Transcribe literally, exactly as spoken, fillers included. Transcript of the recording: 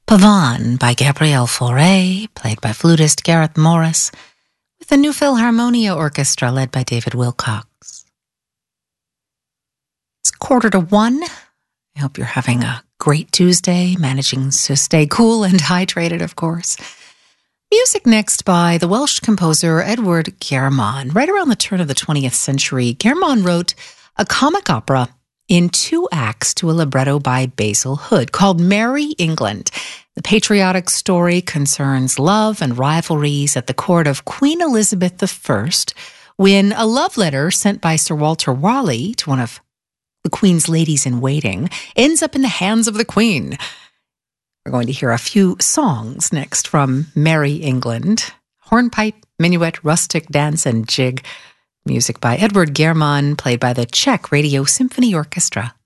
Pavane by Gabriel Fauré, played by flutist Gareth Morris, with the New Philharmonia Orchestra led by David Wilcox. It's quarter to one. I hope you're having a great Tuesday, managing to stay cool and hydrated, of course. Music next by the Welsh composer Edward German. Right around the turn of the twentieth century, German wrote a comic opera in two acts to a libretto by Basil Hood called Merry England. The patriotic story concerns love and rivalries at the court of Queen Elizabeth the First when a love letter sent by Sir Walter Raleigh to one of the Queen's ladies-in-waiting ends up in the hands of the Queen. We're going to hear a few songs next from Merry England. Hornpipe, minuet, rustic dance, and jig. Music by Edward German, played by the Czech Radio Symphony Orchestra.